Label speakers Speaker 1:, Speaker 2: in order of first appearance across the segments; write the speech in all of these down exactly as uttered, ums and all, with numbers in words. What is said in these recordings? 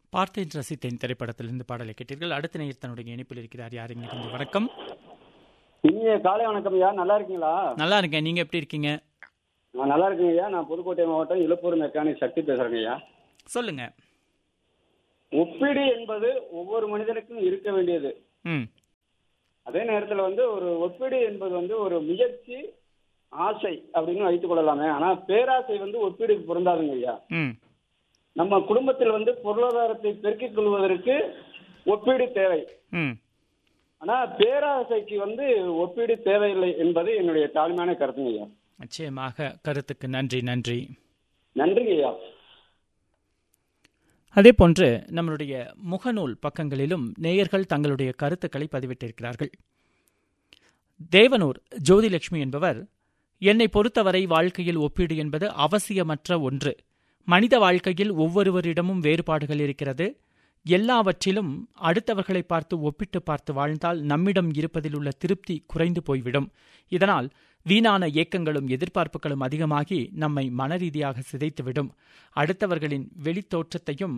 Speaker 1: பார்த்தேன் ரசித்தேன் திரைப்படத்திலிருந்து பாடலை கேட்டீர்கள். அடுத்த நேயர் தன்னுடைய இணைப்பில் இருக்கிறார். யார் இங்கே? வணக்கம்.
Speaker 2: இனிய காலை வணக்கம் ஐயா. நல்லா இருக்கீங்களா?
Speaker 1: நல்லா இருக்கேன். நீங்க எப்படி இருக்கீங்க?
Speaker 2: நான் நல்லா இருக்கேங்க ஐயா. நான் புதுக்கோட்டை மாவட்டம் இலுப்பூர் மெக்கானிக் சக்தி பேசுறேங்க ஐயா.
Speaker 1: சொல்லுங்க.
Speaker 2: ஒப்பீடு என்பது ஒவ்வொரு மனிதனுக்கும் இருக்க வேண்டியது.
Speaker 1: ம்
Speaker 2: அதே நேரத்தில் வந்து ஒரு ஒப்பீடு என்பது வந்து ஒரு முயற்சி, ஆசை அப்படின்னு வைத்துக் கொள்ளலாமே. ஆனா பேராசை வந்து ஒப்பீடுக்கு பொருந்தாதுங்க ஐயா.
Speaker 1: ம்
Speaker 2: நம்ம குடும்பத்தில் வந்து பொருளாதாரத்தை பெருக்கிக் கொள்வதற்கு ஒப்பீடு தேவை.
Speaker 1: ம்
Speaker 2: ஆனா பேராசைக்கு வந்து ஒப்பீடு தேவையில்லை என்பது என்னுடைய தாழ்மையான கருத்துங்க ஐயா.
Speaker 1: நிச்சயமாக. கருத்துக்கு நன்றி. நன்றி
Speaker 2: நன்றிங்க ஐயா.
Speaker 1: அதே போன்று நம்மளுடைய முகநூல் பக்கங்களிலும் நேயர்கள் தங்களுடைய கருத்துக்களை பதிவிட்டிருக்கிறார்கள். தேவனூர் ஜோதிலட்சுமி என்பவர், என்னை பொறுத்தவரை வாழ்க்கையில் ஒப்பீடு என்பது அவசியமற்ற ஒன்று. மனித வாழ்க்கையில் ஒவ்வொருவரிடமும் வேறுபாடுகள் இருக்கிறது. எல்லாவற்றிலும் அடுத்தவர்களை பார்த்து ஒப்பிட்டு பார்த்து வாழ்ந்தால் நம்மிடம் இருப்பதில் உள்ள திருப்தி குறைந்து போய்விடும். இதனால் வீணான ஏக்கங்களும் எதிர்பார்ப்புகளும் அதிகமாகி நம்மை மனரீதியாக சிதைத்துவிடும். அடுத்தவர்களின் வெளித்தோற்றத்தையும்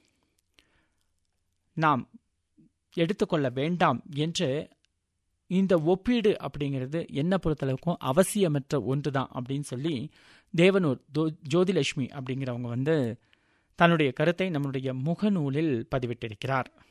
Speaker 1: நாம் எடுத்துக்கொள்ள வேண்டாம் என்று இந்த ஒப்பீடு அப்படிங்கிறது என்ன பொறுத்தளவுக்கும் அவசியமற்ற ஒன்று தான் அப்படின்னு சொல்லி தேவனூர் ஜோதிலட்சுமி அப்படிங்கிறவங்க வந்து தன்னுடைய கருத்தை நம்முடைய முகநூலில் பதிவிட்டிருக்கிறார்.